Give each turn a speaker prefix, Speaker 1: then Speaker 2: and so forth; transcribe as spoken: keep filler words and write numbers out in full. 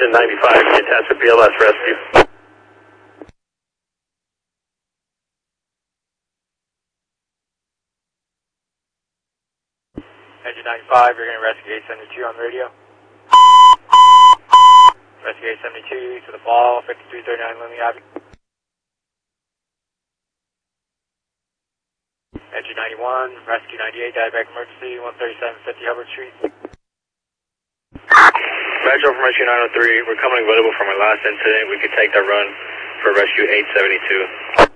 Speaker 1: Engine ninety-five, get tasked with B L S rescue.
Speaker 2: Engine ninety-five, you're going to rescue eight seventy-two on the radio. Rescue eight seventy-two to the ball, fifty-three thirty-nine Lindley Avenue. Engine ninety-one, rescue ninety-eight, diabetic emergency, one thirty-seven fifty Hubbard Street.
Speaker 1: Metro from rescue nine oh three, we're coming available from our last incident. We could take that run for rescue eight seventy-two.